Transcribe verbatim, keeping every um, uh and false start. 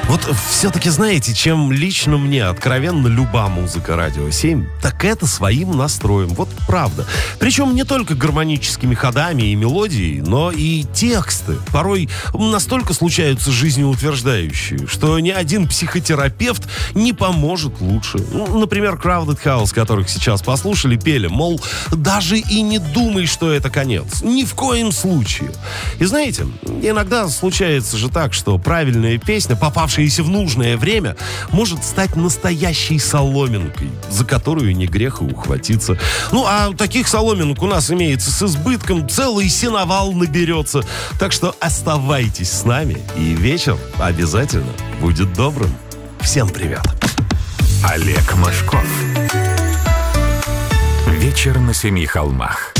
Вот все-таки, знаете, чем лично мне откровенно люба музыка Радио семь, так это своим настроем. Вот правда. Причем не только гармоническими ходами и мелодией, но и тексты. Порой настолько случаются жизнеутверждающие, что ни один психотерапевт не поможет лучше. Ну, например, Crowded House, которых сейчас послушали, пели, мол, даже и не думай, что это конец. Ни в коем случае. И знаете, иногда случается же так, что правильная песня, попавшая в нужное время, может стать настоящей соломинкой, за которую не грех и ухватиться. Ну, а таких соломинок у нас имеется с избытком, целый сеновал наберется. Так что оставайтесь с нами, и вечер обязательно будет добрым. Всем привет. Олег Мошков. Вечер на семи холмах.